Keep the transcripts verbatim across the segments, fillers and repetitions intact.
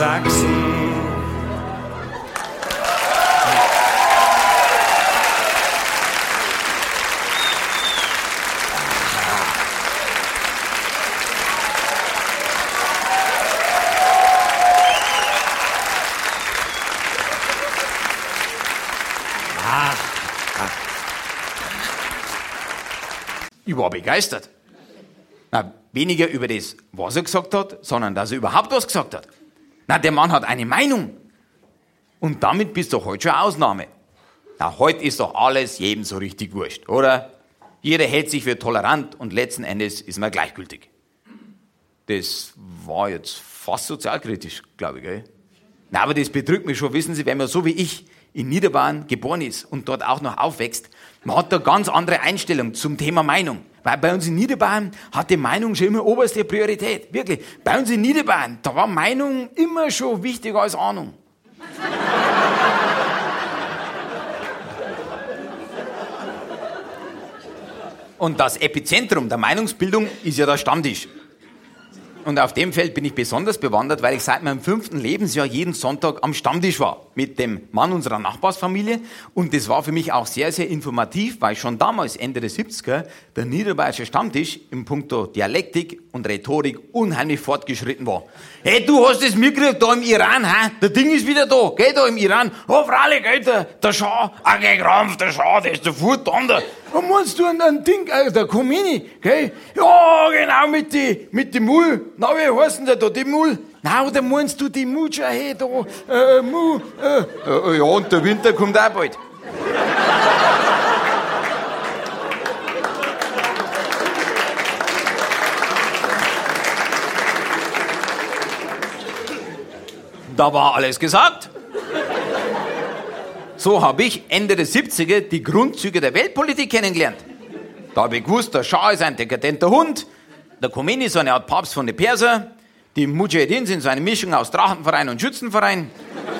Sachsen. Ich war begeistert. Na, weniger über das, was er gesagt hat, sondern dass er überhaupt was gesagt hat. Na, der Mann hat eine Meinung. Und damit bist du heute schon eine Ausnahme. Na, heute ist doch alles jedem so richtig wurscht, oder? Jeder hält sich für tolerant und letzten Endes ist man gleichgültig. Das war jetzt fast sozialkritisch, glaube ich, gell? Na, aber das bedrückt mich schon. Wissen Sie, wenn man so wie ich in Niederbayern geboren ist und dort auch noch aufwächst, man hat da ganz andere Einstellung zum Thema Meinung. Weil bei uns in Niederbayern hat die Meinung schon immer oberste Priorität. Wirklich. Bei uns in Niederbayern, da war Meinung immer schon wichtiger als Ahnung. Und das Epizentrum der Meinungsbildung ist ja der Stammtisch. Und auf dem Feld bin ich besonders bewandert, weil ich seit meinem fünften Lebensjahr jeden Sonntag am Stammtisch war. Mit dem Mann unserer Nachbarsfamilie. Und das war für mich auch sehr, sehr informativ, weil schon damals, Ende der siebziger, der niederbayerische Stammtisch im Punkto Dialektik und Rhetorik unheimlich fortgeschritten war. Hey, du hast das mitgekriegt, da im Iran, hä? Der Ding ist wieder da, gell, da im Iran. Oh, freilich, gell, der, der Schah, ah, geh Krampf, der Schah, der ist sofort da. Was meinst du an ein Ding, äh, der Khomeini, gell? Ja, genau, mit die, mit dem Mul. Na, wie heißt denn der da, die Mul? Na, oder meinst du die Mujahid, da, äh, Mu, äh, äh, ja, und der Winter kommt auch bald. Da war alles gesagt. So habe ich Ende der siebziger die Grundzüge der Weltpolitik kennengelernt. Da habe ich gewusst, der Schah ist ein dekadenter Hund, der Khomeini ist so eine Art Papst von den Persern, die Mujahedin sind so eine Mischung aus Drachenverein und Schützenverein.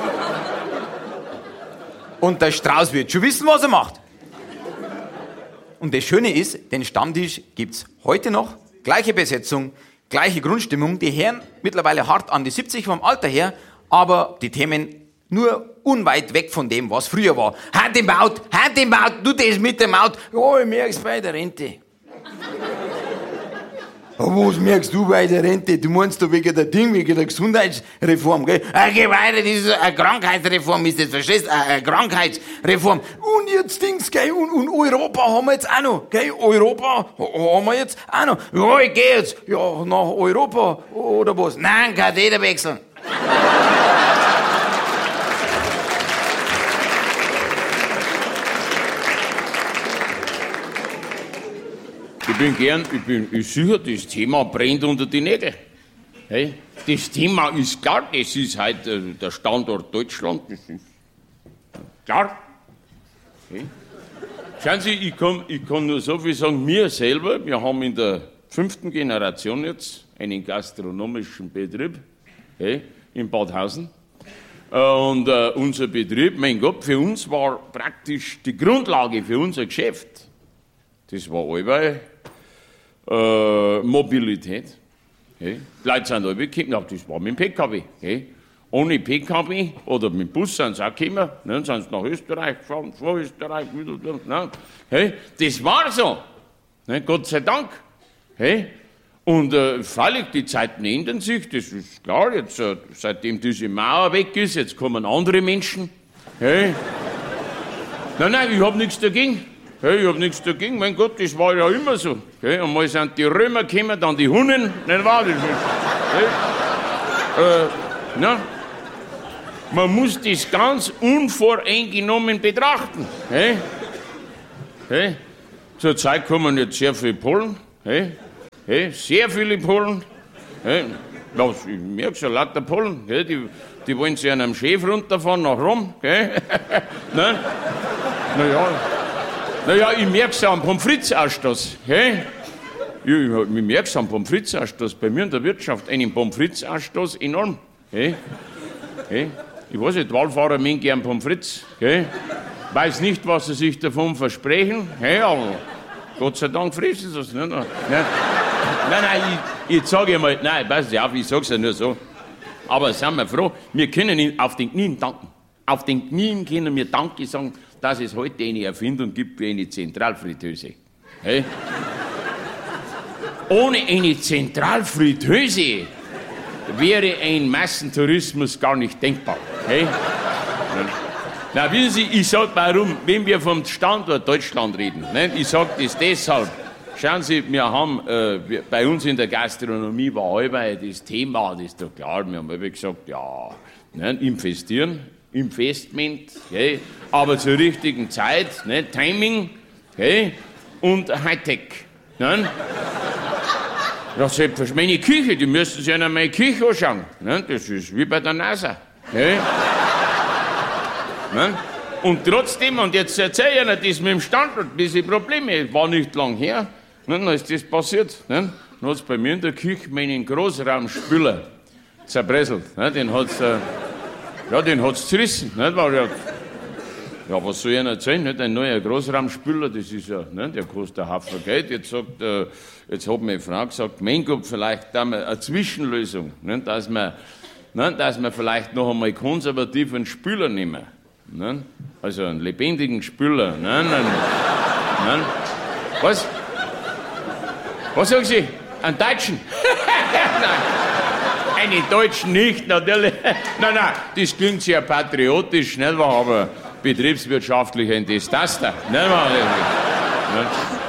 Und der Strauß wird schon wissen, was er macht. Und das Schöne ist, den Stammtisch gibt's heute noch, gleiche Besetzung, gleiche Grundstimmung, die Herren mittlerweile hart an die siebzig vom Alter her, aber die Themen nur unweit weg von dem, was früher war. Hand im Maut, Hand im Maut, du das mit dem Maut. Ja, ich merk's bei der Rente. Was merkst du bei der Rente? Du meinst doch wegen der Ding, wegen der Gesundheitsreform, gell? Äh, geh weiter, das ist eine Krankheitsreform, ist das, verstehst du? Eine Krankheitsreform. Und jetzt Dings, gell? Und, und Europa haben wir jetzt auch noch, gell? Europa haben wir jetzt auch noch. Ja, ich geh jetzt. Ja, nach Europa, oder was? Nein, Katheter wechseln. Ich bin gern, ich bin ich sicher, das Thema brennt unter die Nägel. Hey, das Thema ist klar, das ist halt äh, der Standort Deutschland, das ist klar. Hey. Schauen Sie, ich kann, ich kann nur so viel sagen, wir selber, wir haben in der fünften Generation jetzt einen gastronomischen Betrieb, hey, in Badhausen. Und äh, unser Betrieb, mein Gott, für uns war praktisch die Grundlage für unser Geschäft. Das war allweil äh, Mobilität. Okay. Die Leute sind alle gekommen, das war mit dem P K W. Okay. Ohne P K W oder mit dem Bus sind sie auch gekommen, ne, dann sind sie nach Österreich gefahren, vor Österreich, wieder, ne. Okay. Das war so, ne, Gott sei Dank. Okay. Und äh, freilich, die Zeiten ändern sich, das ist klar, jetzt, äh, seitdem diese Mauer weg ist, jetzt kommen andere Menschen. Okay. Nein, nein, ich habe nichts dagegen. Hey, ich hab nichts dagegen, mein Gott, das war ja immer so. Okay, und mal sind die Römer gekommen, dann die Hunnen, nicht wahr? Das ist, okay. äh, na, man muss das ganz unvoreingenommen betrachten. Hey. Hey. Zur Zeit kommen jetzt sehr viele Polen, hey. Hey. Sehr viele Polen. Hey. Ja, ich merke schon, lauter Polen, hey. die, die wollen sich an einem Schiff runterfahren nach Rom. Okay? Na, na ja. Naja, ich merke es ja am Pommes frites-Ausstoß. Hey? Ich, ich, ich merke es am Pommes frites-Ausstoß. Bei mir in der Wirtschaft einen Pommes frites-Ausstoß enorm. Hey? Hey? Ich weiß nicht, Wallfahrer mögen gern Pommes frites. Hey? Weiß nicht, was sie sich davon versprechen. Hey, aber Gott sei Dank fressen sie es. Nein, nein, nein, nein ich, ich sage mal, nein, pass auf, ich sage es ja nur so. Aber seien wir froh, wir können ihn auf den Knien danken. Auf den Knien können wir Danke sagen, dass es heute eine Erfindung gibt wie eine Zentralfritteuse. Hey? Ohne eine Zentralfritteuse wäre ein Massentourismus gar nicht denkbar. Hey? Na, wissen Sie, ich sag warum, wenn wir vom Standort Deutschland reden, ne? Ich sag das deshalb. Schauen Sie, wir haben, äh, wir, bei uns in der Gastronomie war allweil das Thema, das ist doch klar, wir haben immer gesagt, ja, ne? Investieren, Investment, okay? Aber zur richtigen Zeit, ne? Timing, okay? Und Hightech. Ne? Das ist für meine Küche, die müssen sich ja meine Küche anschauen. Ne? Das ist wie bei der NASA. Ne? Ne? Und trotzdem, und jetzt erzähle ich Ihnen das mit dem Standort, diese Probleme, war nicht lang her, ne? Dann ist das passiert. Ne? Dann hat es bei mir in der Küche meinen Großraumspüler zerbröselt. Ne? Den hat es äh, ja, den hat's zerrissen. Ne? Weil ja, ja, was soll ich Ihnen erzählen? Nicht? Ein neuer Großraumspüler, das ist ja, ne? Der kostet ein Haufen Geld. Jetzt, sagt, äh, jetzt hat meine Frau gesagt, mein Gott, vielleicht da mal eine Zwischenlösung, ne? Dass wir, ne? Dass wir vielleicht noch einmal konservativ einen Spüler nehmen. Ne? Also einen lebendigen Spüler. Ne? Ne? Ne? Was? Was sagen Sie? Einen Deutschen? Nein, einen Deutschen nicht, natürlich. Nein, nein, das klingt sehr patriotisch, nicht wahr? Aber betriebswirtschaftlich ein Desaster. Nicht wahr? Ne?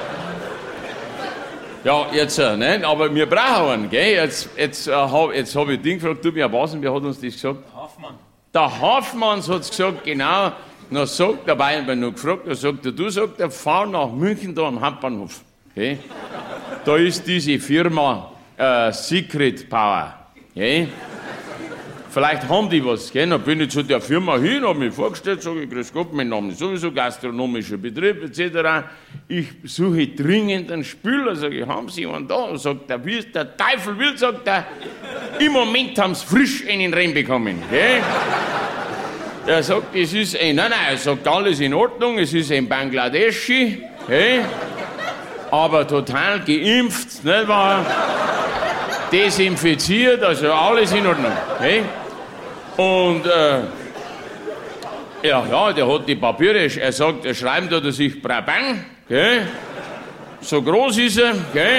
Ja, jetzt, ne? Aber wir brauchen einen, gell? Jetzt, jetzt, äh, hab, jetzt habe ich den gefragt, du, wer was, wer hat uns das gesagt? Hoffmann. Der Hoffmann hat gesagt, genau. Dann sagt der Bayern, wenn noch gefragt, dann sagt er, du, sagt er, fahr nach München da am Hauptbahnhof. Okay? Da ist diese Firma äh, Secret Power. Okay? Vielleicht haben die was. Okay? Dann bin ich zu der Firma hin, habe mich vorgestellt, sage ich, grüß Gott, mein Name ist sowieso gastronomischer Betrieb et cetera. Ich suche dringend einen Spüler, sage ich, haben Sie einen da? Sagt er, wie es der Teufel will, sagt er, im Moment haben Sie frisch einen reinbekommen. Okay? Er sagt, es ist ein, nein, nein, er sagt, alles in Ordnung, es ist ein Bangladeschi, okay? Aber total geimpft, nicht wahr? Desinfiziert, also alles in Ordnung. Okay? Und äh, ja, ja, der hat die Papiere, er sagt, er schreibt da, dass ich Brabant, okay? So groß ist er, okay?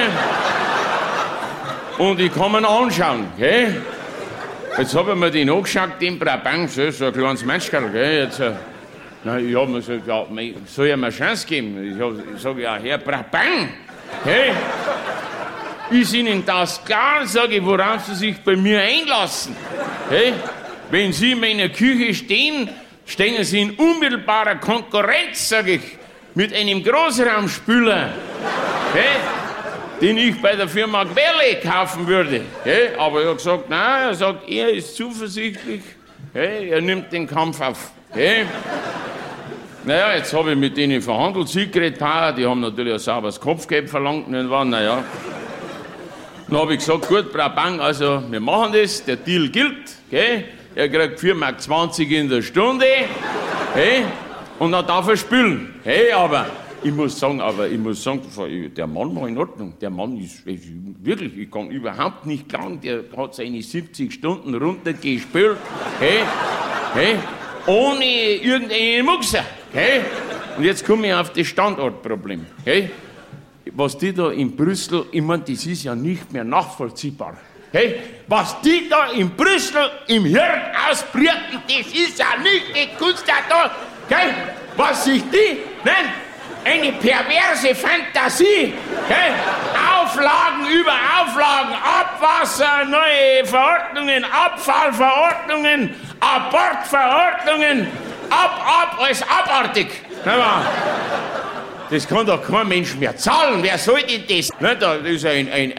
Und ich kann ihn anschauen, okay? Jetzt habe ich mir den angeschaut, den Brabant, so, so ein kleines Menschkerl, gell? Jetzt, äh, na, ich habe mir gesagt, ja, soll ich mir eine Chance geben? Ich, ich sage, ja, Herr Brabant, hey, ist Ihnen das klar, sage ich, worauf Sie sich bei mir einlassen? Hey, wenn Sie in meiner Küche stehen, stehen Sie in unmittelbarer Konkurrenz, sage ich, mit einem Großraumspüler, hey, den ich bei der Firma Quelle kaufen würde. Okay? Aber er hat gesagt, nein, er sagt, er ist zuversichtlich, okay? Er nimmt den Kampf auf. Okay? Naja, jetzt habe ich mit denen verhandelt, Secret Power, die haben natürlich ein sauberes Kopfgeld verlangt, nicht wahr? Naja. Dann habe ich gesagt, gut, Brabant, also wir machen das, der Deal gilt, okay? Er kriegt vier Mark zwanzig in der Stunde, okay? Und dann darf er spülen. Hey, aber ich muss sagen, aber ich muss sagen, der Mann war in Ordnung. Der Mann ist, ist wirklich, ich kann überhaupt nicht klagen, der hat seine siebzig Stunden runtergespült, hey, hey, ohne irgendeinen Muxer, hey. Und jetzt komme ich auf das Standortproblem, hey. Was die da in Brüssel, ich meine, das ist ja nicht mehr nachvollziehbar, hey. Was die da in Brüssel im Hirn ausbrüten, das ist ja nicht die Kunst da, hey. Was sich die, nein, eine perverse Fantasie, okay? Auflagen über Auflagen, Abwasser, neue Verordnungen, Abfallverordnungen, Abortverordnungen, ab, ab, alles abartig. Das kann doch kein Mensch mehr zahlen, wer soll denn das? Das ist ein, ein,